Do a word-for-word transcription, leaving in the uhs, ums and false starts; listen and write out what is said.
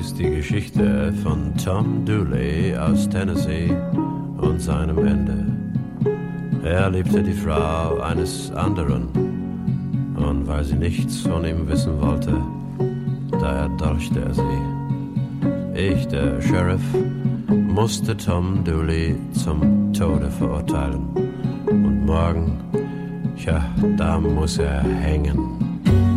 ist die Geschichte von Tom Dooley aus Tennessee und seinem Ende. Er liebte die Frau eines anderen, und weil sie nichts von ihm wissen wollte, da erdolchte er sie. Ich, der Sheriff, musste Tom Dooley zum Tode verurteilen. Und morgen, ja, da muss er hängen.